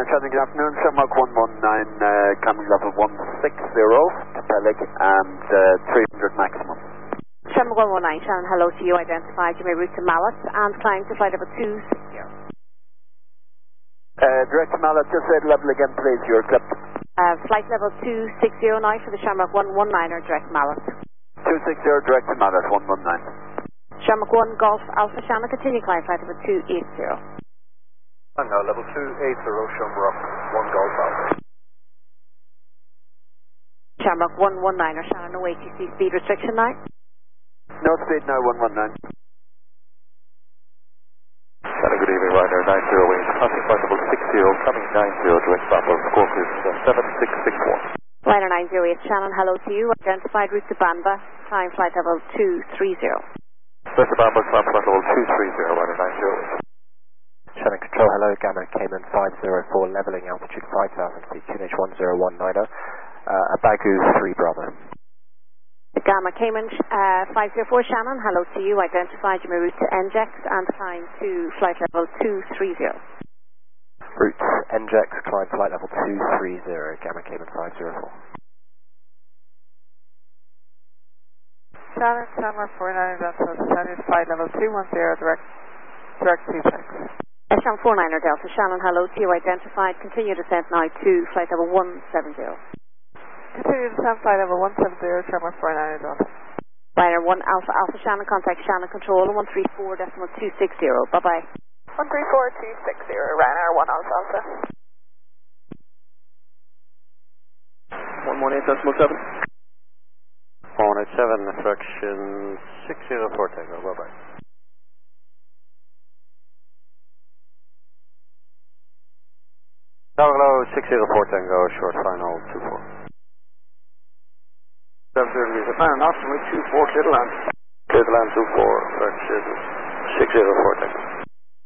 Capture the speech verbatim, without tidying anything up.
Shannon, good afternoon. Shamrock one one nine, uh, coming level one six zero to Peleg and uh, three hundred maximum. Shamrock one one nine, Shannon, hello to you. Identified you may route to Mallet and climb to flight level two sixty. Uh, direct to Mallet, just say the level again, please. You're clipped. Uh, flight level two sixty now for the Shamrock one one nine or direct Mallet. two sixty, direct to Mallet, one one nine. Shamrock one Golf Alpha Shannon, continue climb flight level two eighty. And now level two eighty, Shamrock one Golf Alpha. Shamrock one one nine or Shannon, no A T C speed restriction now. No speed now, one one nine. Shannon, good evening, Ryder nine zero eight, passing flight level six zero, coming nine zero, direct Bravo, score is uh, seven six six one. Ryder nine zero eight, Shannon, hello to you. Identified route to Banba, climb flight level two three zero. Direct to Banba, climb flight level two three zero, Ryder nine zero eight. Shannon Control, hello, Gamma Cayman five zero four, leveling altitude five thousand feet, Q N H one zero one nine zero, uh, Abagu three Bravo. Gamma Cayman uh, five zero four, Shannon, hello to you. Identified you may route to N J X and climb to flight level two three zero. Route N J X, climb flight level two three zero, Gamma Cayman five zero four. Shannon, Shamrock four nine, Delta, descending to flight level two one zero, direct, direct two six. Shamrock four nine Delta, Shannon, hello to you. Identified, continue descent now to flight level one seven zero. Continue descent flight level one seven zero, Shamrock four nine Delta. Ryder one Alpha Alpha Shannon, contact Shannon Control one three four decimal two six zero. Bye bye. one three four two six zero, Ryder one Alpha Alpha. one one eight decimal seven. one eight seven, fraction six zero four Tango, bye bye. Hello, hello, six zero four Tango, short final two four. seven zero, Japan, Austin with two four, clear to land. Clear to land two four, fraction six zero four Tango.